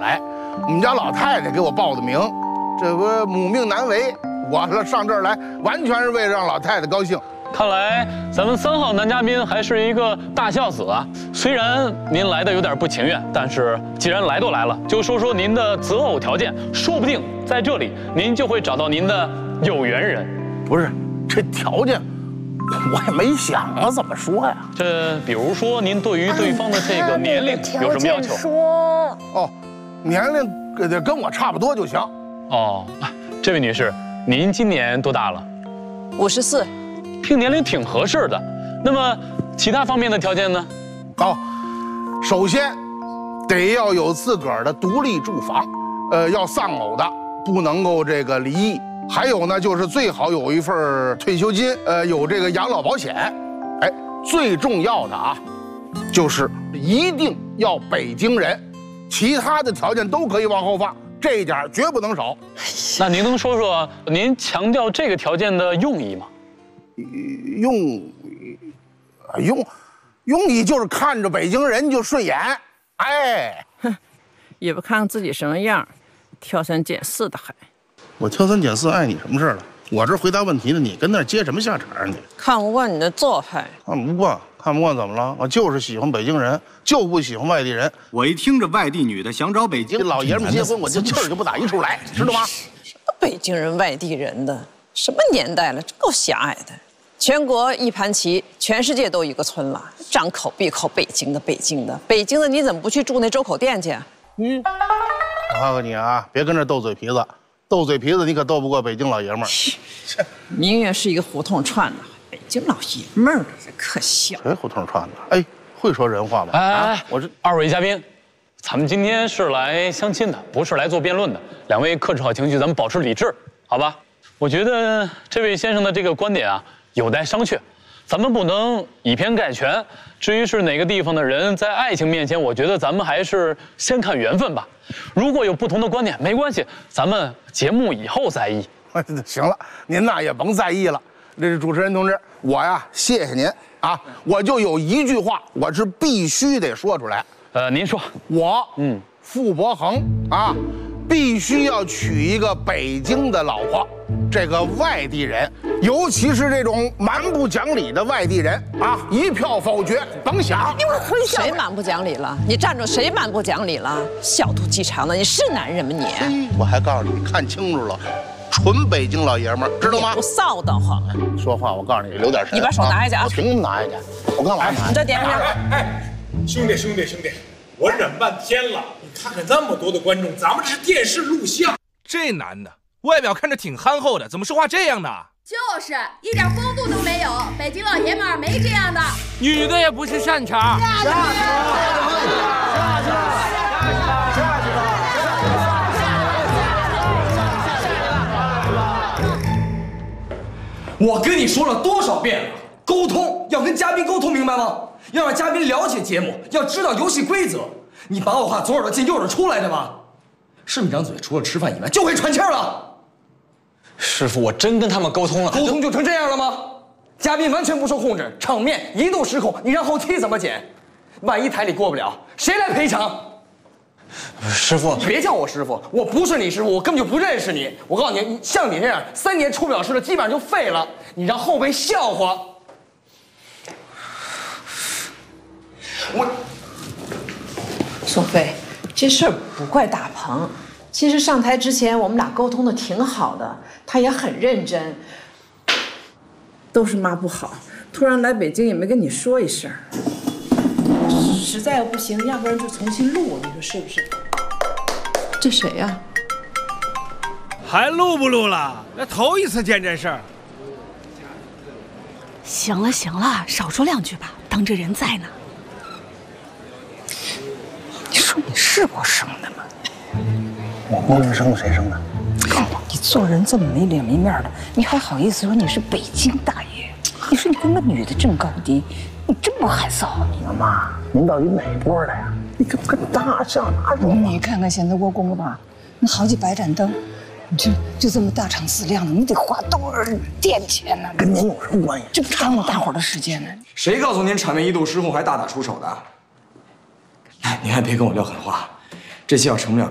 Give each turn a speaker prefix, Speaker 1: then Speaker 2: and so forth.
Speaker 1: 来。我们家老太太给我报的名，这不母命难违，我上这儿来完全是为了让老太太高兴。
Speaker 2: 看来咱们3号男嘉宾还是一个大孝子啊。虽然您来的有点不情愿，但是既然来都来了，就说说您的择偶条件，说不定在这里您就会找到您的有缘人。
Speaker 1: 不是，这条件我也没想啊，怎么说呀？
Speaker 2: 这比如说您对于对方的这个年龄有什么要求？
Speaker 1: 哦，年龄跟我差不多就行。
Speaker 2: 哦，这位女士，您今年多大了
Speaker 3: ？54。
Speaker 2: 听年龄挺合适的。那么其他方面的条件呢？
Speaker 1: 哦，首先得要有自个儿的独立住房，要丧偶的，不能够这个离异。还有呢，就是最好有一份退休金，有这个养老保险。哎，最重要的啊，就是一定要北京人，其他的条件都可以往后放，这一点绝不能少。
Speaker 2: 那您能说说您强调这个条件的用意吗？
Speaker 1: 用意就是看着北京人就顺眼。哎，
Speaker 4: 哼，也不看看自己什么样，挑三拣四的还。
Speaker 1: 我挑三拣四碍你什么事了？我这回答问题呢，你跟那儿接什么下茬你？
Speaker 4: 看不惯你的做派。
Speaker 1: 看不惯怎么了？我就是喜欢北京人，就不喜欢外地人。
Speaker 5: 我一听这外地女的想找北京
Speaker 1: 老爷们结婚，我这气儿就不打一处来，知道吗？
Speaker 3: 北京人、外地人的，什么年代了，真够狭隘的。全国一盘棋，全世界都一个村了，张口闭口北京的，北京的，你怎么不去住那周口店去？
Speaker 1: 我看看你啊，别跟这斗嘴皮子，你可斗不过北京老爷们儿。
Speaker 4: 明月是一个胡同串的，北京老爷们儿这可笑。
Speaker 1: 谁胡同串的？哎，会说人话吗？
Speaker 2: 哎，我这2位嘉宾，咱们今天是来相亲的，不是来做辩论的。2位克制好情绪，咱们保持理智，好吧？我觉得这位先生的这个观点啊，有待商榷，咱们不能以偏概全。至于是哪个地方的人，在爱情面前，我觉得咱们还是先看缘分吧。如果有不同的观点，没关系，咱们节目以后再议。
Speaker 1: 行了，您呐也甭在意了。这是主持人同志，我呀谢谢您啊，我就有一句话，我是必须得说出来。
Speaker 2: 您说，
Speaker 1: 我傅伯恒啊，必须要娶一个北京的老婆。这个外地人，尤其是这种蛮不讲理的外地人啊，一票否决，甭想。
Speaker 3: 谁蛮不讲理了？你站住！谁蛮不讲理了？小肚鸡肠的，你是男人吗你？
Speaker 1: 我还告诉你，看清楚了，纯北京老爷们儿，知道吗？
Speaker 3: 不臊得慌。
Speaker 1: 说话我告诉你，留点神。
Speaker 3: 你把手拿下去啊！
Speaker 1: 我凭什么拿下去？我干嘛拿？
Speaker 3: 你再点上。
Speaker 6: 兄弟，我忍半天了。你看看这么多的观众，咱们这是电视录像。
Speaker 7: 这男的外表看着挺憨厚的，怎么说话这样呢？
Speaker 8: 就是一点风度都没有，北京老爷们儿没这样的。
Speaker 7: 女的也不是善茬。下去
Speaker 9: 我跟你说了多少遍了，沟通要跟嘉宾沟通，明白吗？要让嘉宾了解节目，要知道游戏规则。你把我话左耳朵进右耳朵出来的吗？是你张嘴除了吃饭以外就会喘气儿了。
Speaker 10: 师傅，我真跟他们沟通了，
Speaker 9: 沟通就成这样了吗？嘉宾完全不受控制，场面一度失控，你让后期怎么剪？万一台里过不了，谁来赔偿？
Speaker 10: 师傅，
Speaker 9: 别叫我师傅，我不是你师傅，我根本就不认识你。我告诉你，像你这样3年出不了师的，基本上就废了。你让后辈笑话。
Speaker 3: 宋飞，这事儿不怪大鹏。其实上台之前我们俩沟通的挺好的，他也很认真。
Speaker 4: 都是妈不好，突然来北京也没跟你说一声。实在不行，要不然就重新录，你说是不是？
Speaker 3: 这谁呀？
Speaker 7: 还录不录了？那头一次见这事儿。
Speaker 11: 行了，少说2句吧，当着人在呢。
Speaker 4: 你说你是我生的吗？
Speaker 1: 我不是生的，谁生的？
Speaker 4: 告诉我，你做人这么没脸没面的，你还好意思说你是北京大爷？你说你跟个女的这么高低，你真不害臊啊你！
Speaker 1: 妈，您到底哪波的呀？你跟大象哪种？
Speaker 4: 你看看现在窝公吧，那好几百盏灯，你就这么大厂4亮的，你得花多少电钱呢？
Speaker 1: 跟您有什么关系？
Speaker 4: 这不耽误大伙儿的时间呢。
Speaker 9: 谁告诉您场面一度失控还大打出手的？哎，您还别跟我撂狠话，这戏要成不了